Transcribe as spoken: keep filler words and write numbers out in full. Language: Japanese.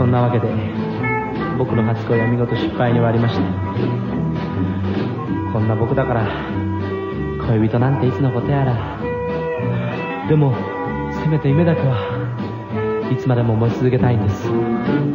そんなわけで僕の初恋は見事失敗に終わりました。こんな僕だから恋人なんていつのことやら。でもせめて夢だけはいつまでも思い続けたいんです。